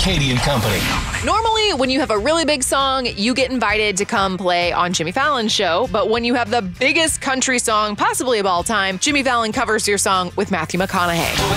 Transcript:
Katie and Company. Normally, when you have a really big song, you get invited to come play on Jimmy Fallon's show. But when you have the biggest country song possibly of all time, Jimmy Fallon covers your song with Matthew McConaughey.